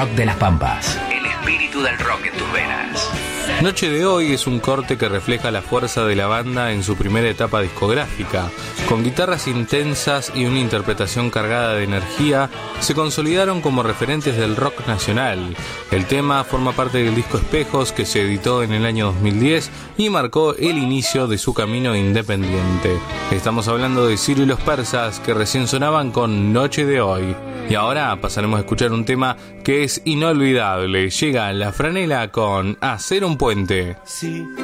Rock de las Pampas. El espíritu del rock en tus venas. Noche de Hoy es un corte que refleja la fuerza de la banda en su primera etapa discográfica. Con guitarras intensas y una interpretación cargada de energía, se consolidaron como referentes del rock nacional. El tema forma parte del disco Espejos, que se editó en el año 2010 y marcó el inicio de su camino independiente. Estamos hablando de Ciro y los Persas, que recién sonaban con Noche de Hoy. Y ahora pasaremos a escuchar un tema que es inolvidable. Llega La Franela con Hacer un Puente. Sí.